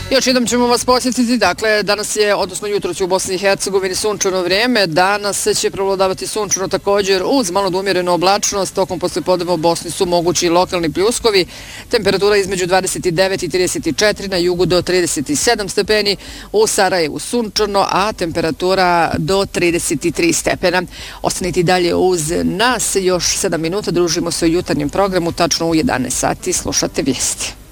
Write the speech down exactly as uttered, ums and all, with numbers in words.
Još jednom ćemo vas posjetiti, dakle, danas je, odnosno jutro će u Bosni i Hercegovini sunčano vrijeme, danas će prevladavati sunčano također uz malo umjerenu oblačnost, tokom poslijepodneva u Bosni su mogući lokalni pljuskovi, temperatura između dvadeset devet i trideset četiri, na jugu do trideset sedam stepeni, u Sarajevu sunčano, a temperatura do trideset tri stepena. Ostanite dalje uz nas, još sedam minuta, družimo se u jutarnjem programu, tačno u jedanaest sati, slušate vijesti.